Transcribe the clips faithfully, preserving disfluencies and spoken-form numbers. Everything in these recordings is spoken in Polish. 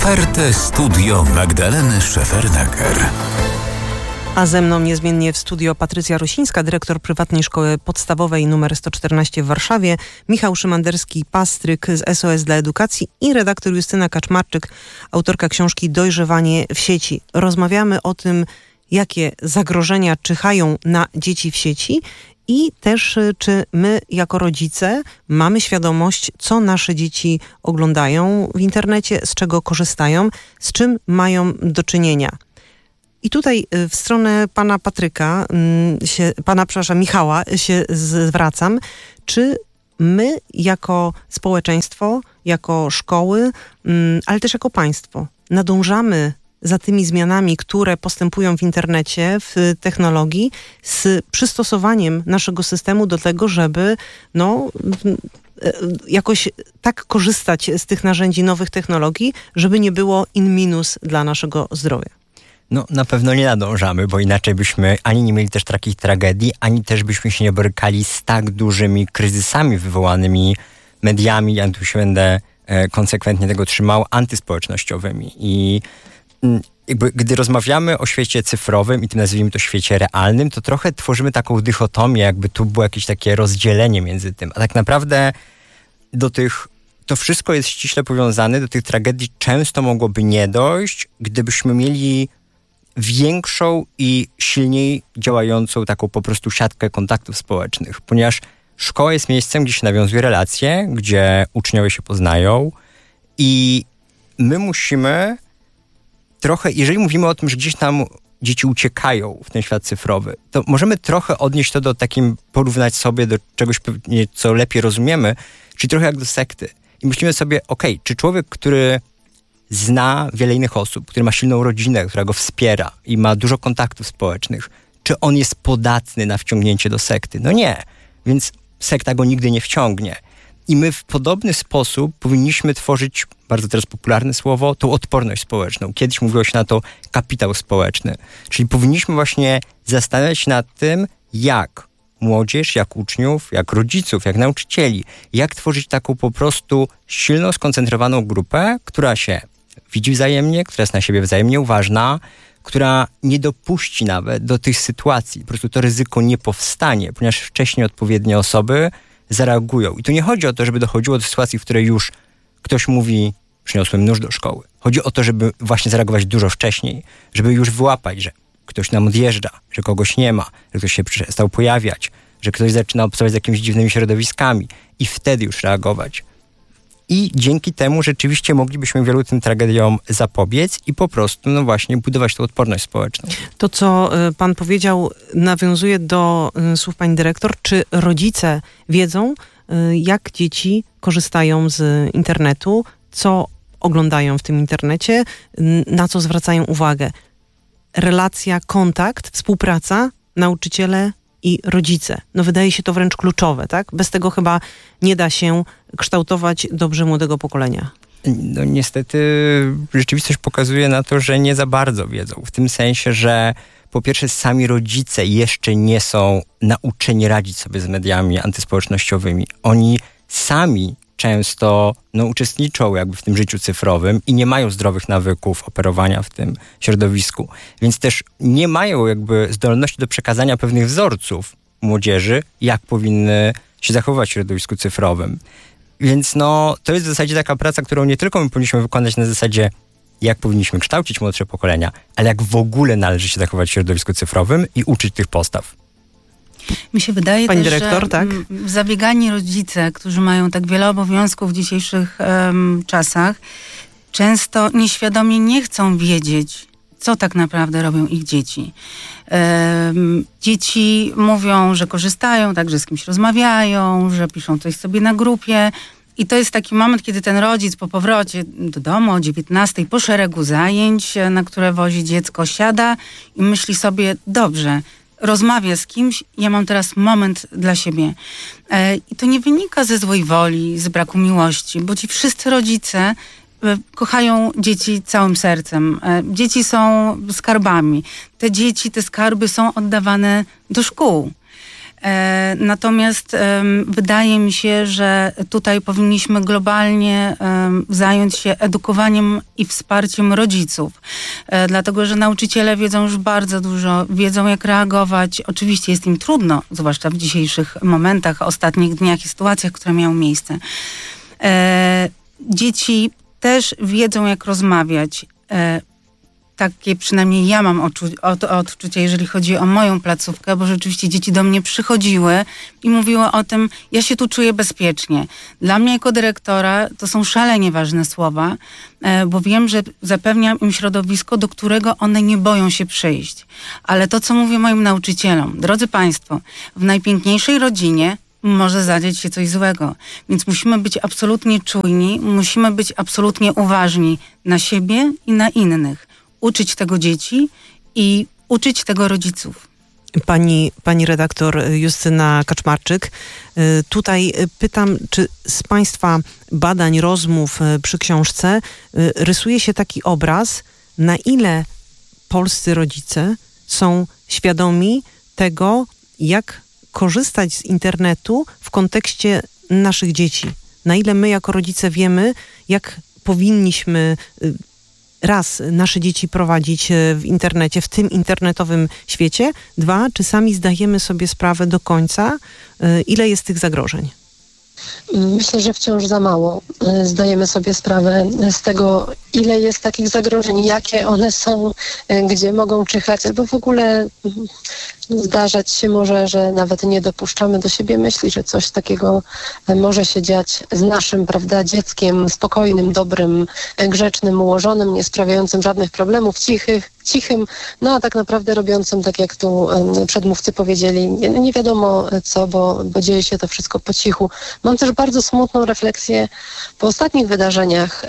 Ofertę Studio Magdaleny Szefernaker. A ze mną niezmiennie w studio Patrycja Rosińska, dyrektor prywatnej szkoły podstawowej numer sto czternaście w Warszawie, Michał Szymanderski-Pastryk z S O S dla Edukacji i redaktor Justyna Kaczmarczyk, autorka książki Dojrzewanie w sieci. Rozmawiamy o tym, jakie zagrożenia czyhają na dzieci w sieci i też czy my jako rodzice mamy świadomość, co nasze dzieci oglądają w internecie, z czego korzystają, z czym mają do czynienia. I tutaj w stronę pana Patryka, się, pana, przepraszam, Michała się zwracam. Czy my jako społeczeństwo, jako szkoły, ale też jako państwo nadążamy za tymi zmianami, które postępują w internecie, w technologii, z przystosowaniem naszego systemu do tego, żeby no, jakoś tak korzystać z tych narzędzi nowych technologii, żeby nie było in minus dla naszego zdrowia? No na pewno nie nadążamy, bo inaczej byśmy ani nie mieli też takich tragedii, ani też byśmy się nie borykali z tak dużymi kryzysami wywołanymi mediami, ja tu się będę e, konsekwentnie tego trzymał, antyspołecznościowymi. I m, jakby, gdy rozmawiamy o świecie cyfrowym i tym nazwijmy to świecie realnym, to trochę tworzymy taką dychotomię, jakby tu było jakieś takie rozdzielenie między tym. A tak naprawdę do tych to wszystko jest ściśle powiązane, do tych tragedii często mogłoby nie dojść, gdybyśmy mieli większą i silniej działającą taką po prostu siatkę kontaktów społecznych, ponieważ szkoła jest miejscem, gdzie się nawiązuje relacje, gdzie uczniowie się poznają i my musimy trochę, jeżeli mówimy o tym, że gdzieś tam dzieci uciekają w ten świat cyfrowy, to możemy trochę odnieść to do takim, porównać sobie do czegoś, co lepiej rozumiemy, czyli trochę jak do sekty. I myślimy sobie, okej, okay, czy człowiek, który zna wiele innych osób, który ma silną rodzinę, która go wspiera i ma dużo kontaktów społecznych, czy on jest podatny na wciągnięcie do sekty? No nie. Więc sekta go nigdy nie wciągnie. I my w podobny sposób powinniśmy tworzyć, bardzo teraz popularne słowo, tą odporność społeczną. Kiedyś mówiło się na to kapitał społeczny. Czyli powinniśmy właśnie zastanawiać się nad tym, jak młodzież, jak uczniów, jak rodziców, jak nauczycieli, jak tworzyć taką po prostu silną, skoncentrowaną grupę, która się widzi wzajemnie, która jest na siebie wzajemnie uważna, która nie dopuści nawet do tych sytuacji. Po prostu to ryzyko nie powstanie, ponieważ wcześniej odpowiednie osoby zareagują. I tu nie chodzi o to, żeby dochodziło do sytuacji, w której już ktoś mówi, przyniosłem nóż do szkoły. Chodzi o to, żeby właśnie zareagować dużo wcześniej, żeby już wyłapać, że ktoś nam odjeżdża, że kogoś nie ma, że ktoś się przestał pojawiać, że ktoś zaczyna obcować z jakimiś dziwnymi środowiskami i wtedy już reagować. I dzięki temu rzeczywiście moglibyśmy wielu tym tragediom zapobiec i po prostu, no właśnie, budować tą odporność społeczną. To, co pan powiedział, nawiązuje do słów pani dyrektor. Czy rodzice wiedzą, jak dzieci korzystają z internetu, co oglądają w tym internecie, na co zwracają uwagę? Relacja, kontakt, współpraca, nauczyciele i rodzice. No wydaje się to wręcz kluczowe, tak? Bez tego chyba nie da się kształtować dobrze młodego pokolenia. No niestety rzeczywistość pokazuje na to, że nie za bardzo wiedzą. W tym sensie, że po pierwsze sami rodzice jeszcze nie są nauczeni radzić sobie z mediami antyspołecznościowymi. Oni sami często no, uczestniczą jakby w tym życiu cyfrowym i nie mają zdrowych nawyków operowania w tym środowisku. Więc też nie mają jakby zdolności do przekazania pewnych wzorców młodzieży, jak powinny się zachowywać w środowisku cyfrowym. Więc no, to jest w zasadzie taka praca, którą nie tylko my powinniśmy wykonać na zasadzie, jak powinniśmy kształcić młodsze pokolenia, ale jak w ogóle należy się zachować w środowisku cyfrowym i uczyć tych postaw. Mi się wydaje Pani też, dyrektor, że tak? zabiegani rodzice, którzy mają tak wiele obowiązków w dzisiejszych um, czasach, często nieświadomie nie chcą wiedzieć, co tak naprawdę robią ich dzieci. Um, dzieci mówią, że korzystają, tak, że z kimś rozmawiają, że piszą coś sobie na grupie. I to jest taki moment, kiedy ten rodzic po powrocie do domu o dziewiętnastej po szeregu zajęć, na które wozi dziecko, siada i myśli sobie, dobrze, rozmawia z kimś, ja mam teraz moment dla siebie. E, I to nie wynika ze złej woli, z braku miłości, bo ci wszyscy rodzice e, kochają dzieci całym sercem. E, dzieci są skarbami. Te dzieci, te skarby są oddawane do szkół. E, natomiast e, wydaje mi się, że tutaj powinniśmy globalnie e, zająć się edukowaniem i wsparciem rodziców. E, dlatego, że nauczyciele wiedzą już bardzo dużo, wiedzą jak reagować. Oczywiście jest im trudno, zwłaszcza w dzisiejszych momentach, ostatnich dniach i sytuacjach, które mają miejsce. E, dzieci też wiedzą jak rozmawiać. E, Takie przynajmniej ja mam odczu- od- odczucie, jeżeli chodzi o moją placówkę, bo rzeczywiście dzieci do mnie przychodziły i mówiły o tym, ja się tu czuję bezpiecznie. Dla mnie jako dyrektora to są szalenie ważne słowa, e, bo wiem, że zapewniam im środowisko, do którego one nie boją się przyjść. Ale to, co mówię moim nauczycielom, drodzy Państwo, w najpiękniejszej rodzinie może zadziać się coś złego. Więc musimy być absolutnie czujni, musimy być absolutnie uważni na siebie i na innych. Uczyć tego dzieci i uczyć tego rodziców. Pani, pani redaktor Justyna Kaczmarczyk, tutaj pytam, czy z Państwa badań, rozmów przy książce rysuje się taki obraz, na ile polscy rodzice są świadomi tego, jak korzystać z internetu w kontekście naszych dzieci. Na ile my jako rodzice wiemy, jak powinniśmy raz, nasze dzieci prowadzić w internecie, w tym internetowym świecie. Dwa, czy sami zdajemy sobie sprawę do końca, ile jest tych zagrożeń? Myślę, że wciąż za mało zdajemy sobie sprawę z tego, ile jest takich zagrożeń, jakie one są, gdzie mogą czyhać, albo w ogóle zdarzać się może, że nawet nie dopuszczamy do siebie myśli, że coś takiego może się dziać z naszym, prawda, dzieckiem spokojnym, dobrym, grzecznym, ułożonym, nie sprawiającym żadnych problemów, cichych, cichym, no a tak naprawdę robiącym, tak jak tu przedmówcy powiedzieli, nie, nie wiadomo co, bo, bo dzieje się to wszystko po cichu. Mam też bardzo smutną refleksję po ostatnich wydarzeniach,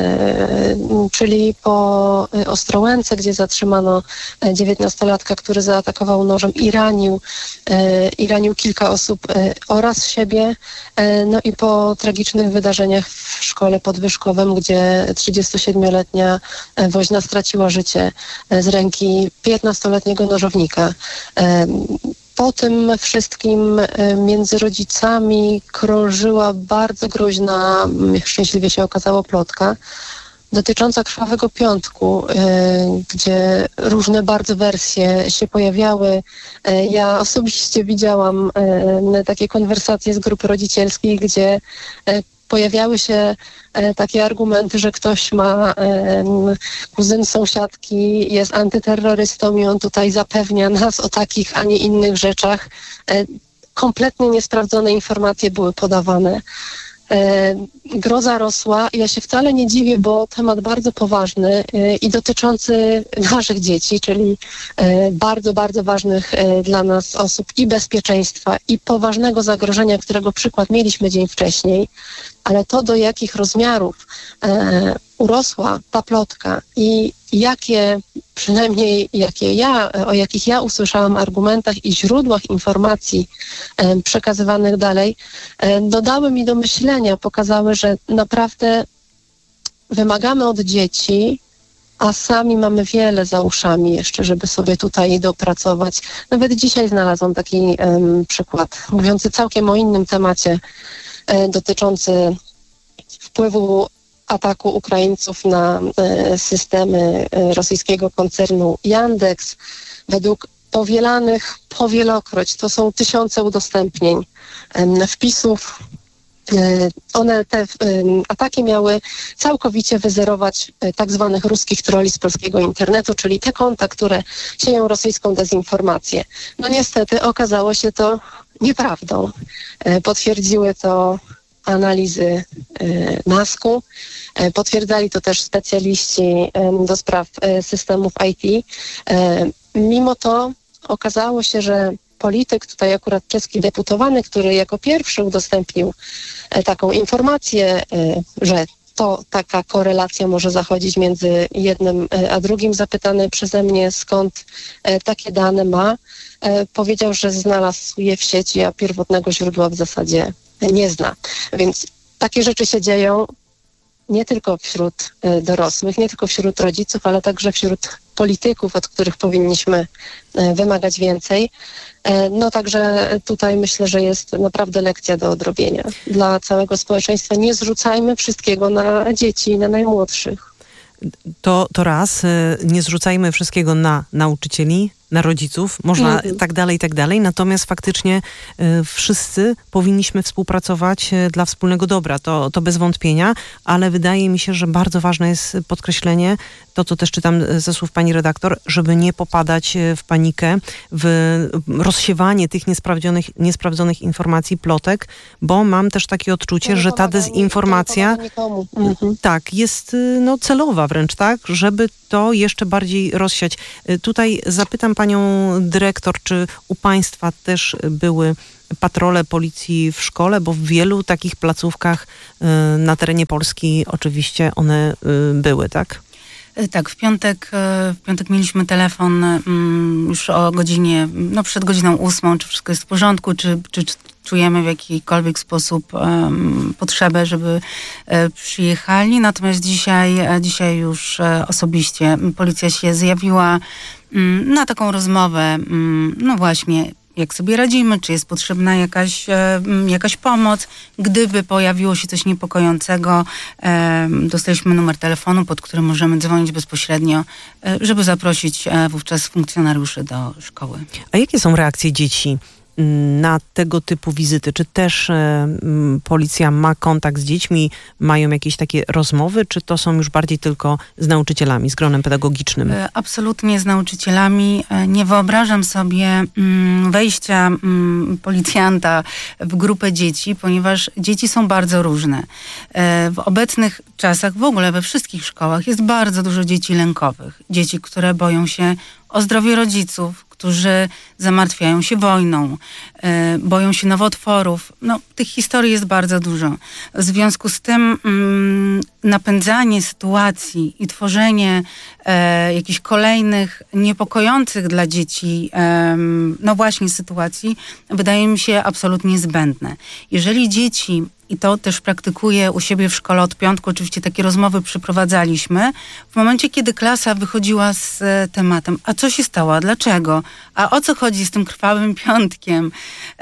e, czyli po Ostrołęce, gdzie zatrzymano dziewiętnastolatka, który zaatakował nożem i ranił, e, i ranił kilka osób e, oraz siebie, e, no i po tragicznych wydarzeniach w szkole podwyżkowym, gdzie trzydziestosiedmioletnia woźna straciła życie z ręki piętnastoletniego nożownika. Po tym wszystkim między rodzicami krążyła bardzo groźna, szczęśliwie się okazało, plotka dotycząca Krwawego Piątku, gdzie różne bardzo wersje się pojawiały. Ja osobiście widziałam takie konwersacje z grupy rodzicielskiej, gdzie pojawiały się e, takie argumenty, że ktoś ma e, kuzyn sąsiadki, jest antyterrorystą i on tutaj zapewnia nas o takich, a nie innych rzeczach. E, kompletnie niesprawdzone informacje były podawane. E, groza rosła i ja się wcale nie dziwię, bo temat bardzo poważny e, i dotyczący naszych dzieci, czyli e, bardzo, bardzo ważnych e, dla nas osób i bezpieczeństwa, i poważnego zagrożenia, którego przykład mieliśmy dzień wcześniej, ale to, do jakich rozmiarów e, urosła ta plotka i jakie, przynajmniej jakie ja, o jakich ja usłyszałam argumentach i źródłach informacji e, przekazywanych dalej, e, dodały mi do myślenia, pokazały, że naprawdę wymagamy od dzieci, a sami mamy wiele za uszami jeszcze, żeby sobie tutaj dopracować. Nawet dzisiaj znalazłam taki um, przykład, mówiący całkiem o innym temacie, e, dotyczący wpływu ataku Ukraińców na e, systemy e, rosyjskiego koncernu Yandex. Według powielanych powielokroć, to są tysiące udostępnień, e, wpisów. E, one, te e, ataki miały całkowicie wyzerować e, tak zwanych ruskich troli z polskiego internetu, czyli te konta, które sieją rosyjską dezinformację. No niestety okazało się to nieprawdą. E, potwierdziły to analizy nasku. Potwierdzali to też specjaliści do spraw systemów I T. Mimo to okazało się, że polityk, tutaj akurat czeski deputowany, który jako pierwszy udostępnił taką informację, że to taka korelacja może zachodzić między jednym a drugim, zapytany przeze mnie, skąd takie dane ma, powiedział, że znalazł je w sieci, a pierwotnego źródła w zasadzie nie zna. Więc takie rzeczy się dzieją nie tylko wśród dorosłych, nie tylko wśród rodziców, ale także wśród polityków, od których powinniśmy wymagać więcej. No także tutaj myślę, że jest naprawdę lekcja do odrobienia dla całego społeczeństwa. Nie zrzucajmy wszystkiego na dzieci, na najmłodszych. To, to raz, nie zrzucajmy wszystkiego na nauczycieli, na rodziców, można mm. tak dalej, tak dalej. Natomiast faktycznie y, wszyscy powinniśmy współpracować y, dla wspólnego dobra. To, to bez wątpienia, ale wydaje mi się, że bardzo ważne jest podkreślenie, to co też czytam ze słów pani redaktor, żeby nie popadać w panikę, w rozsiewanie tych niesprawdzonych, niesprawdzonych informacji, plotek, bo mam też takie odczucie, że ta dezinformacja mhm. tak, jest no, celowa wręcz, tak, żeby to jeszcze bardziej rozsiać. Tutaj zapytam panią dyrektor, czy u państwa też były patrole policji w szkole, bo w wielu takich placówkach na terenie Polski oczywiście one były, tak? Tak, w piątek, w piątek mieliśmy telefon już o godzinie, no przed godziną ósmą, czy wszystko jest w porządku, czy, czy czujemy w jakikolwiek sposób um, potrzebę, żeby e, przyjechali. Natomiast dzisiaj, e, dzisiaj już e, osobiście policja się zjawiła mm, na taką rozmowę, mm, no właśnie, jak sobie radzimy, czy jest potrzebna jakaś, e, jakaś pomoc. Gdyby pojawiło się coś niepokojącego, e, dostaliśmy numer telefonu, pod którym możemy dzwonić bezpośrednio, e, żeby zaprosić e, wówczas funkcjonariuszy do szkoły. A jakie są reakcje dzieci na tego typu wizyty? Czy też e, policja ma kontakt z dziećmi, mają jakieś takie rozmowy, czy to są już bardziej tylko z nauczycielami, z gronem pedagogicznym? E, absolutnie z nauczycielami. E, nie wyobrażam sobie mm, wejścia mm, policjanta w grupę dzieci, ponieważ dzieci są bardzo różne. E, w obecnych czasach, w ogóle we wszystkich szkołach jest bardzo dużo dzieci lękowych. Dzieci, które boją się o zdrowie rodziców, którzy zamartwiają się wojną, e, boją się nowotworów. No, tych historii jest bardzo dużo. W związku z tym mm, napędzanie sytuacji i tworzenie e, jakichś kolejnych niepokojących dla dzieci e, no właśnie sytuacji wydaje mi się absolutnie zbędne. Jeżeli dzieci, i to też praktykuję u siebie w szkole od piątku, oczywiście takie rozmowy przeprowadzaliśmy, w momencie, kiedy klasa wychodziła z e, tematem, a co się stało, a dlaczego, a o co chodzi z tym krwawym piątkiem,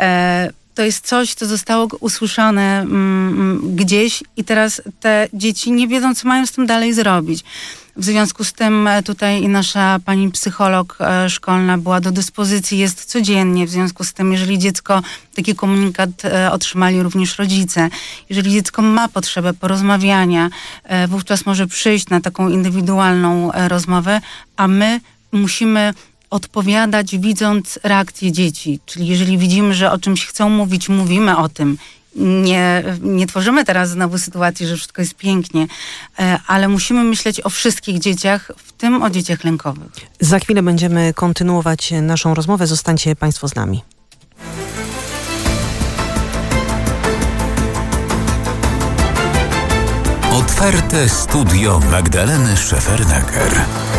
e, to jest coś, co zostało usłyszane mm, gdzieś i teraz te dzieci nie wiedzą, co mają z tym dalej zrobić. W związku z tym tutaj nasza pani psycholog e, szkolna była do dyspozycji, jest codziennie. W związku z tym, jeżeli dziecko, taki komunikat e, otrzymali również rodzice, jeżeli dziecko ma potrzebę porozmawiania, e, wówczas może przyjść na taką indywidualną e, rozmowę, a my musimy odpowiadać, widząc reakcję dzieci. Czyli jeżeli widzimy, że o czymś chcą mówić, mówimy o tym. Nie, nie tworzymy teraz znowu sytuacji, że wszystko jest pięknie, ale musimy myśleć o wszystkich dzieciach, w tym o dzieciach lękowych. Za chwilę będziemy kontynuować naszą rozmowę. Zostańcie państwo z nami. Otwarte studio Magdaleny Szefernaker.